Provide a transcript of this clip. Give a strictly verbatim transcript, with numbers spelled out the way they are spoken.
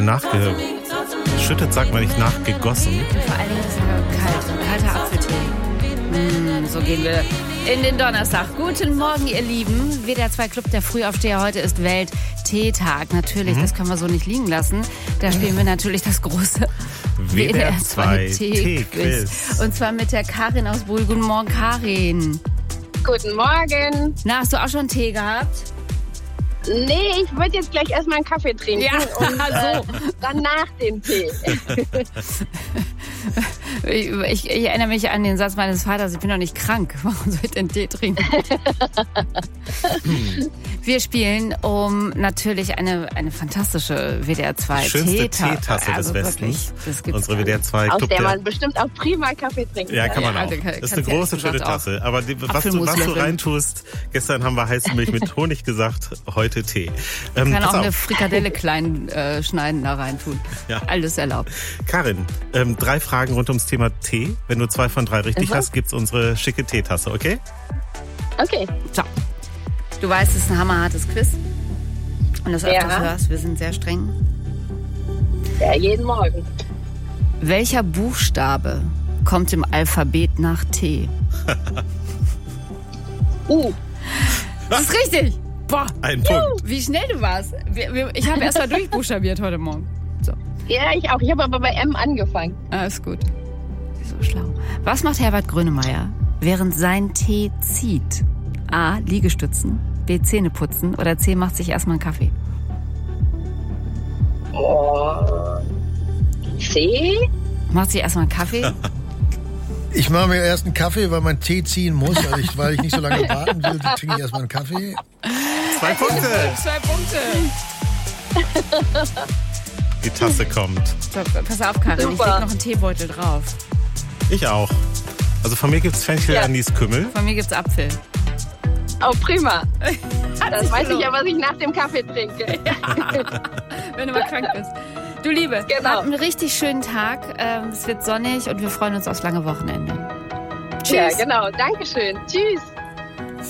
Nachgeschüttet, sagt man nicht, nachgegossen. Und vor allen Dingen ist es kalt. Kalter Apfeltee. Mm, so gehen wir in den Donnerstag. Guten Morgen, ihr Lieben. W D R zwei Club der Frühaufsteher. Heute ist Welt-Teetag. Natürlich, mhm. das können wir so nicht liegen lassen. Da spielen wir natürlich das große W D R zwei Tee-Quiz. Und zwar mit der Karin aus Buhl. Guten Morgen, Karin. Guten Morgen. Na, hast du auch schon Tee gehabt? Nee, ich würde jetzt gleich erstmal einen Kaffee trinken ja, und äh, so. dann nach dem Tee. ich, ich, ich erinnere mich an den Satz meines Vaters, ich bin doch nicht krank, warum soll ich denn Tee trinken? Wir spielen um natürlich eine, eine fantastische W D R zwei schönste Teetasse, Teetasse also des Westens. Wirklich, Unsere W D R zwei Aus Club der der man bestimmt auch prima Kaffee trinken Ja, kann. kann man Ja, auch. also kann- Das ist eine kannst ja große, ehrlich schöne gesagt Tasse. Aber die, was, du, was du Apfelmuslöffel. reintust, gestern haben wir Heißmilch mit Honig gesagt, heute Tee. Ähm, kann pass auch eine auf. Frikadelle klein äh, schneiden da rein tun. Ja. Alles erlaubt. Karin, ähm, drei Fragen rund ums Thema Tee. Wenn du zwei von drei richtig Mhm. hast, gibt's unsere schicke Teetasse, okay? Okay. So. Du weißt, es ist ein hammerhartes Quiz. Und das öfters Ja. hörst, wir sind sehr streng. Ja, jeden Morgen. Welcher Buchstabe kommt im Alphabet nach T? Uh, Das ist richtig. Boah, Ein Punkt. wie schnell du warst. Wir, wir, ich habe erst mal durchbuchstabiert heute Morgen. So, ja, ich auch. Ich habe aber bei M angefangen. alles gut. Sie ist so schlau. Was macht Herbert Grönemeyer, während sein Tee zieht? A. Liegestützen, B. Zähne putzen oder C. macht sich erstmal einen Kaffee? Oh. C? Macht sich erstmal einen Kaffee? Ich mache mir erst einen Kaffee, weil mein Tee ziehen muss, weil ich, weil ich nicht so lange warten will. Trinke ich erstmal einen Kaffee. Zwei Punkte. Zwei Punkte. Die Tasse kommt. So, pass auf, Karin, ich Super. leg noch einen Teebeutel drauf. Ich auch. Also von mir gibt's Fenchel, Ja. Anis, Kümmel. Von mir gibt's Apfel. Oh, prima. Hat Das sich weiß ich gelohnt. ja, was ich nach dem Kaffee trinke. Wenn du mal krank bist. Du Liebe, Genau. hab einen richtig schönen Tag. Ähm, Es wird sonnig und wir freuen uns aufs lange Wochenende. Tschüss. Ja, genau. Dankeschön. Tschüss.